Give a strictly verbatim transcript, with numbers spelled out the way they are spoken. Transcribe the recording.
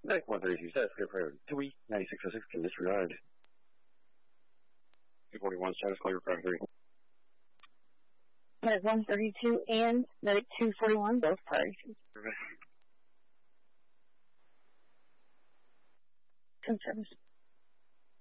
Medic one thirty-two says, clear for three ninety-six oh six can disregard. two forty-one status, clear for three. Medic one thirty-two and Medic two forty-one, both priorities. Service.